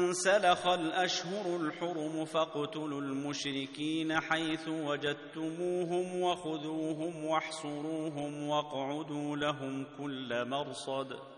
انسلخ الأشهر الحرم فاقتلوا المشركين حيث وجدتموهم وخذوهم واحصروهم واقعدوا لهم كل مرصد